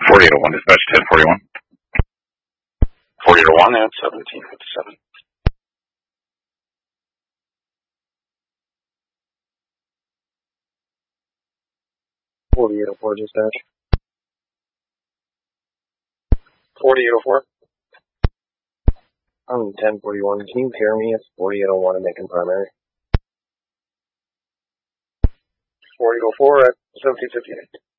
4801, dispatch 1041. 4801 at 1757. 4804, dispatch. 4804. 1041. Can you hear me? It's 4801 in Macon Primary. 4804 at 1758.